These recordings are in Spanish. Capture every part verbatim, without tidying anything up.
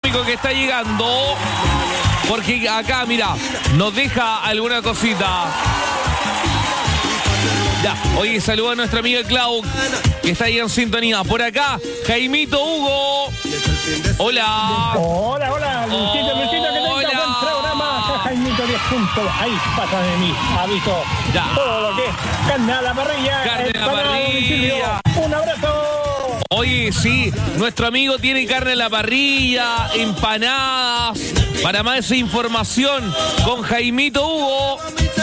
económico que está llegando. Porque acá, mira, nos deja alguna cosita. Ya, oye, saluda a nuestra amiga Clau, que está ahí en sintonía. Por acá, Jaimito Hugo. Hola. Hola, hola, Luisito, Luisito, que tenga Hola. buen programa. Jaimito diez puntos. Ahí pasa de mí, aviso. Ya. Todo lo que es carne a la parrilla. Carne a la empanada a parrilla. domicilio. Un abrazo. Oye, sí, nuestro amigo tiene carne en la parrilla, empanadas. Para más información, con Jaimito Hugo,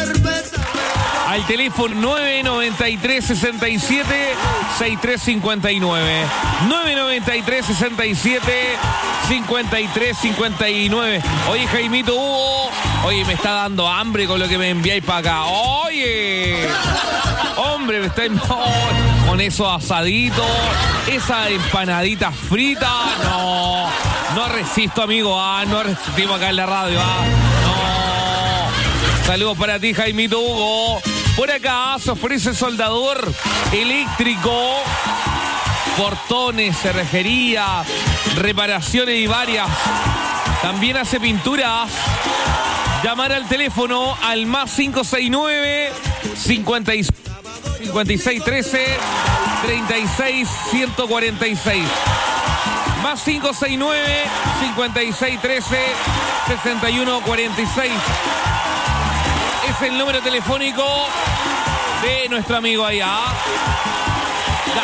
al teléfono nueve noventa y tres, sesenta y siete, sesenta y tres cincuenta y nueve. nueve noventa y tres, sesenta y siete, cincuenta y tres cincuenta y nueve. Oye, Jaimito Hugo, oye, me está dando hambre con lo que me enviáis para acá. Oye, hombre, me está... Oh, con esos asaditos, esa empanadita frita, no, no resisto, amigo, ah, no resistimos acá en la radio, ah, no. Saludos para ti, Jaimito Hugo. Por acá se ofrece soldador eléctrico, portones, cerrajería, reparaciones y varias. También hace pinturas. Llamar al teléfono al más cinco seis nueve, cincuenta y seis trece, treinta y seis ciento cuarenta y seis. Más cinco seis nueve, cincuenta y seis trece, sesenta y uno cuarenta y seis. Es el número telefónico de nuestro amigo allá. Ya.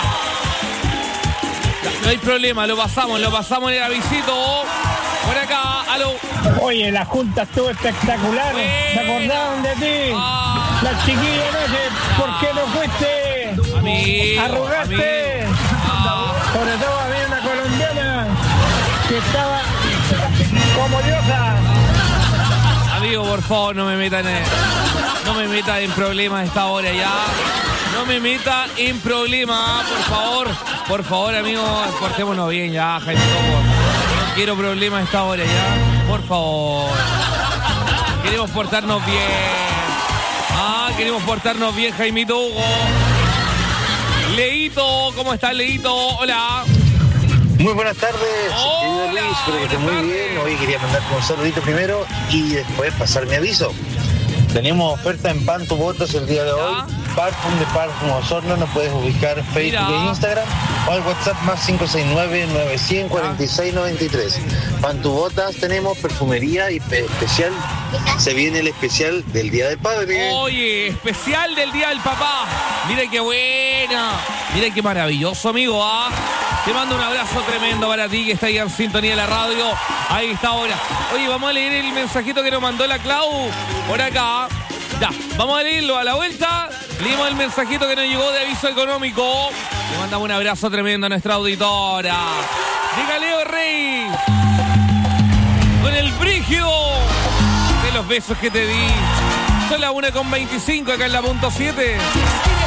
Ya, no hay problema, lo pasamos, lo pasamos en el avisito. Por acá, aló. Oye, la junta estuvo espectacular. Buena. ¿Se acordaron de ti? Ah. La chiquilla noche, ¿por qué no fuiste? Amigo, Arrugaste. amigo. Ah. Sobre todo había una colombiana que estaba como diosa. Amigo, por favor, no me metan en, no me meta en problemas a esta hora ya. No me meta en problemas, por favor. Por favor, amigo, portémonos bien ya, Jaime. No quiero problemas a esta hora ya. Por favor. Queremos portarnos bien. Ah, queremos portarnos bien, Jaimito Hugo. Leito, ¿cómo estás, Leito? Hola. Muy buenas tardes, Hola, querido Luis, espero que estés buenas muy tardes. bien. Hoy quería mandarte un saludito primero y después pasar mi aviso. Tenemos oferta en Pan Tu Botas el día de hoy. ¿Ya? Parfum de Parfum Osorno, nos puedes ubicar en Facebook Mira. e Instagram o al WhatsApp más cinco seis nueve, nueve cero cero, cuarenta y seis noventa y tres. Pan Tu Botas, tenemos perfumería y pe- especial. Se viene el especial del Día del Padre. Oye, especial del Día del Papá. Mira qué buena. Mira qué maravilloso, amigo, ¿ah? Te mando un abrazo tremendo para ti que está ahí en sintonía de la radio. Ahí está ahora. Oye, vamos a leer el mensajito que nos mandó la Clau por acá. Ya, vamos a leerlo a la vuelta. Leímos el mensajito que nos llegó de aviso económico. Le mandamos un abrazo tremendo a nuestra auditora. Diga Leo Rey. Con el brígido de los besos que te di. Son las una con veinticinco acá en la punto siete.